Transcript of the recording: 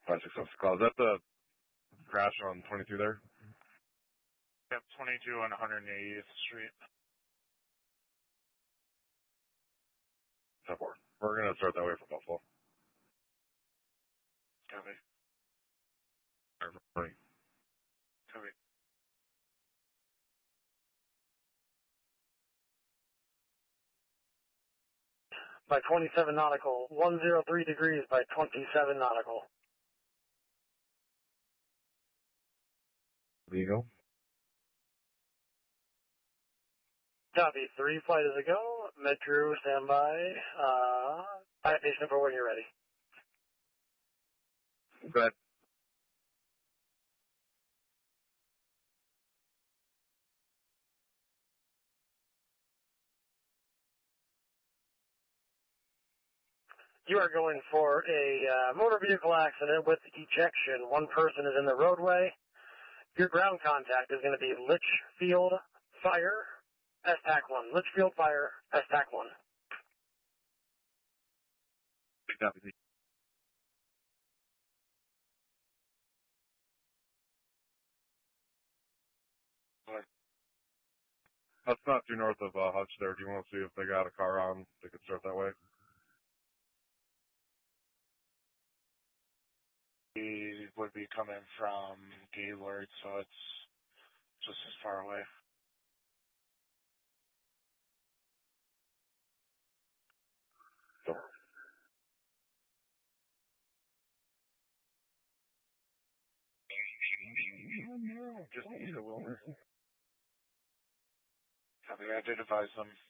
566 Cloud. Is that the crash on 22 there? Yep, 22 on 180th Street. 10-4. We're going to start that way for Buffalo. Copy. All right, morning. Copy. By 27 nautical, 103 degrees by 27 nautical. Legal. Copy. 3 flight is a go. Med crew, stand by. Fire station for when you're ready. Go ahead. You are going for a motor vehicle accident with ejection. One person is in the roadway. Your ground contact is going to be Litchfield Fire, STAC 1. Litchfield Fire, STAC 1. Copy. That's not too north of Hutch there. Do you want to see if they got a car on? They could start that way. He would be coming from Gaylord, so it's just as far away. Sure. Just need a Wilmer. Copy. I did advise them